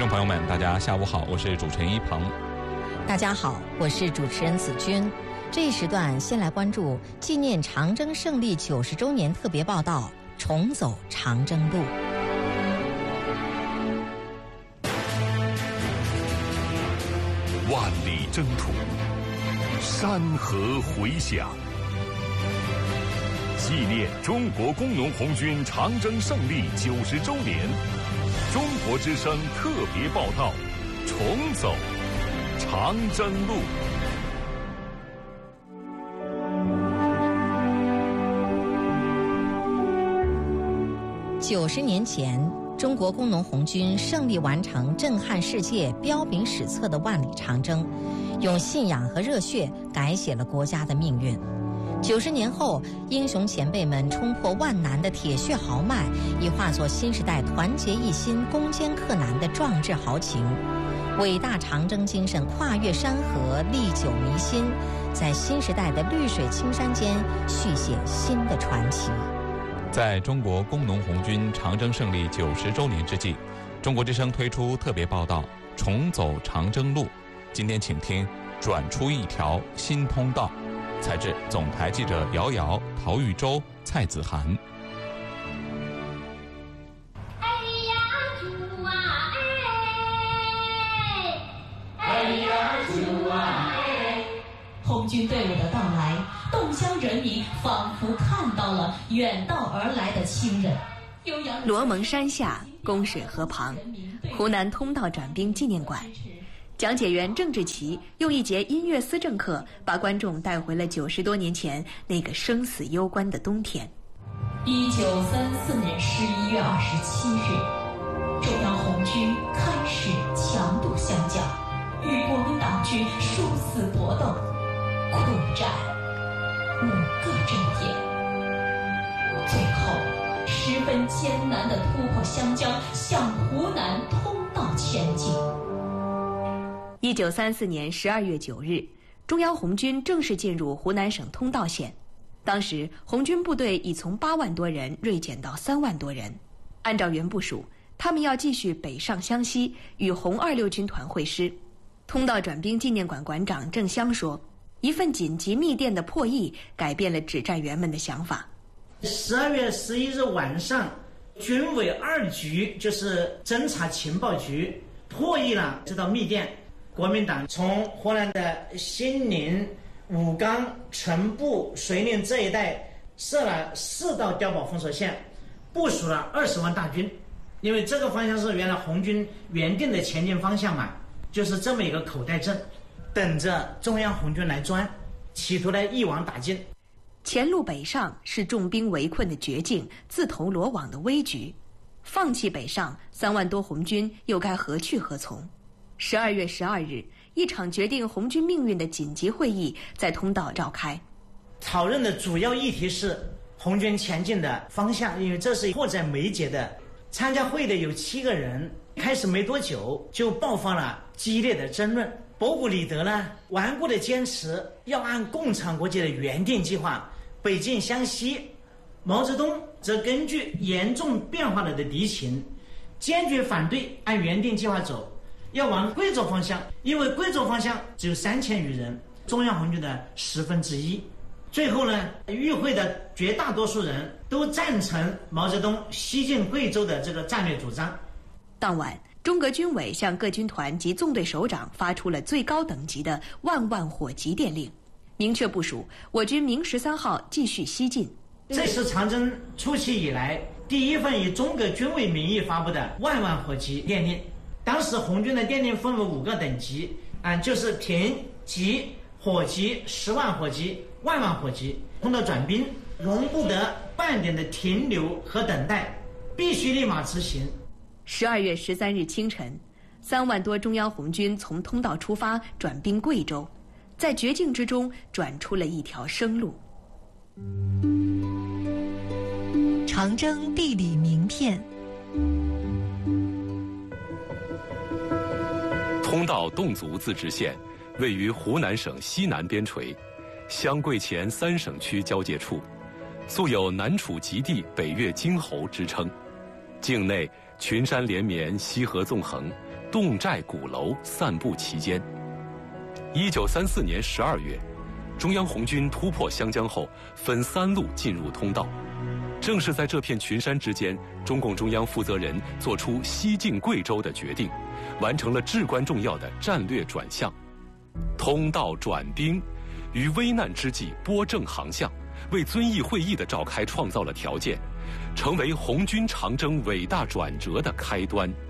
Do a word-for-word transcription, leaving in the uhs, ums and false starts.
众朋友们，大家下午好，我是主持人一鹏。 大家好，我是主持人子君。这一时段先来关注纪念长征胜利九十周年特别报道，重走长征路。 万里征途，山河回响，纪念中国工农红军长征胜利九十周年，中国之声特别报道，重走长征路。 九十年前，中国工农红军胜利完成震撼世界、彪炳史册的万里长征，用信仰和热血改写了国家的命运。九十年后，英雄前辈们冲破万难的铁血豪迈，已化作新时代团结一心、攻坚克难的壮志豪情。伟大长征精神跨越山河，历久弥新，在新时代的绿水青山间续写新的传奇。 在中国工农红军长征胜利九十周年之际，中国之声推出特别报道《重走长征路》。今天请听转出一条新通道，采自总台记者姚瑶、陶玉洲、蔡子涵。 哎呀主啊哎，哎呀主啊哎，红军队伍的到来，洞乡人民仿佛看到了远道而来的亲人。 罗蒙山下，宫水河旁，湖南通道转兵纪念馆。讲解员郑志奇用一节音乐思政课，把观众带回了九十多年前那个生死攸关的冬天。 一九三四年十一月二十七日，中央红军开始强渡湘江，与国民党军殊死搏斗，苦战五个正点，最后十分艰难地突破湘江，向湖南通道前进。 一九三四年十二月九日，中央红军正式进入湖南省通道县。当时红军部队已从八万多人锐减到三万多人。按照原部署，他们要继续北上湘西，与红二六军团会师。通道转兵纪念馆馆长郑湘说，一份紧急密电的破译改变了指战员们的想法。 十二月十一日晚上，军委二局就是侦察情报局破译了这道密电。国民党从湖南的兴宁、武冈、城步、遂宁这一带设了四道碉堡封锁线，部署了二十万大军。因为这个方向是原来红军原定的前进方向嘛，就是这么一个口袋阵，等着中央红军来钻，企图来一网打尽。 前路北上是重兵围困的绝境，自投罗网的危局。放弃北上，三万多红军又该何去何从？十二月十二日，一场决定红军命运的紧急会议在通道召开。 讨论的主要议题是红军前进的方向，因为这是迫在眉睫的。参加会的有七个人，开始没多久就爆发了激烈的争论。博古里德呢，顽固地坚持要按共产国际的原定计划北进湘西，毛泽东则根据严重变化了的敌情，坚决反对按原定计划走，要往贵州方向，因为贵州方向只有三千余人，中央红军的十分之一。最后呢，与会的绝大多数人都赞成毛泽东西进贵州的这个战略主张。 当晚，中革军委向各军团及纵队首长发出了最高等级的万万火急电令，明确部署我军明十三号继续西进。 这是长征初期以来第一份以中革军委名义发布的万万火急电令。当时红军的电令分为五个等级，啊，就是平、急、火急、十万火急、万万火急。通道转兵容不得半点的停留和等待，必须立马执行。 十二月十三日清晨，三万多中央红军从通道出发，转兵贵州，在绝境之中转出了一条生路。 长征地理名片。 通道侗族自治县位于湖南省西南边陲，湘桂黔三省区交界处，素有南楚极地、北越京侯之称。境内群山连绵，溪河纵横， 侗寨鼓楼散布其间。一九三四年十二月，中央红军突破湘江后，分三路进入通道。正是在这片群山之间，中共中央负责人做出西进贵州的决定，完成了至关重要的战略转向。通道转兵，于危难之际拨正航向，为遵义会议的召开创造了条件，成为红军长征伟大转折的开端。